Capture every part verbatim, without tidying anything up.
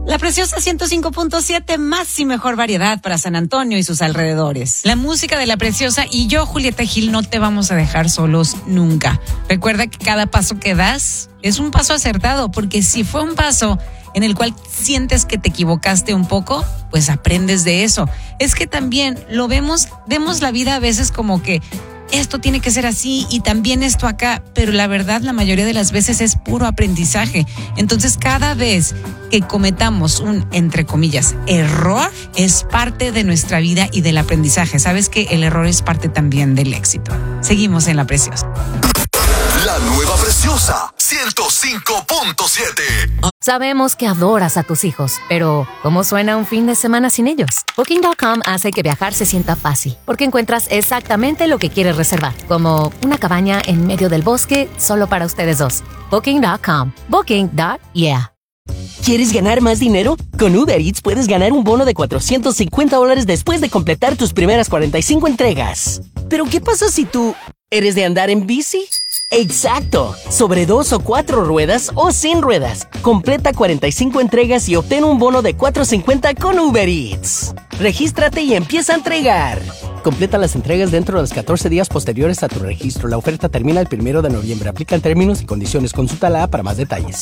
La Preciosa ciento cinco punto siete, más y mejor variedad para San Antonio y sus alrededores. La música de La Preciosa y yo, Julieta Gil, no te vamos a dejar solos nunca. Recuerda que cada paso que das es un paso acertado, porque si fue un paso en el cual sientes que te equivocaste un poco, pues aprendes de eso. Es que también lo vemos, vemos la vida a veces como que esto tiene que ser así y también esto acá, pero la verdad la mayoría de las veces es puro aprendizaje. Entonces cada vez que cometamos un, entre comillas, error, es parte de nuestra vida y del aprendizaje. Sabes que el error es parte también del éxito. Seguimos en La Preciosa. La nueva Preciosa ciento cinco punto siete. Sabemos que adoras a tus hijos, pero ¿cómo suena un fin de semana sin ellos? Booking punto com hace que viajar se sienta fácil, porque encuentras exactamente lo que quieres reservar, como una cabaña en medio del bosque solo para ustedes dos. Booking punto com. Booking. Yeah. ¿Quieres ganar más dinero? Con Uber Eats puedes ganar un bono de cuatrocientos cincuenta dólares después de completar tus primeras cuarenta y cinco entregas. ¿Pero qué pasa si tú eres de andar en bici? ¡Exacto! Sobre dos o cuatro ruedas o sin ruedas. Completa cuarenta y cinco entregas y obtén un bono de cuatrocientos cincuenta con Uber Eats. Regístrate y empieza a entregar. Completa las entregas dentro de los catorce días posteriores a tu registro. La oferta termina el primero de noviembre. Aplican términos y condiciones. Consulta la A para más detalles.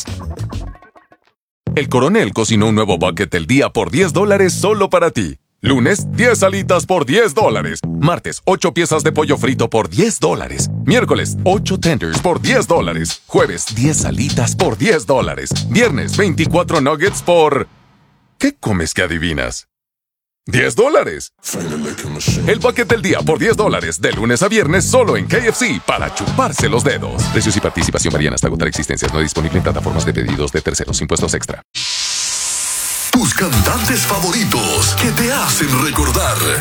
El Coronel cocinó un nuevo bucket del día por diez dólares solo para ti. Lunes, diez alitas por diez dólares. Martes, ocho piezas de pollo frito por diez dólares. Miércoles, ocho tenders por diez dólares. Jueves, diez alitas por diez dólares. Viernes, veinticuatro nuggets por... ¿Qué comes que adivinas? ¡diez dólares! El bucket del día por diez dólares, de lunes a viernes, solo en K F C, para chuparse los dedos. Precios y participación varían hasta agotar existencias. No disponible en plataformas de pedidos de terceros. Impuestos extra. Tus cantantes favoritos que te hacen recordar.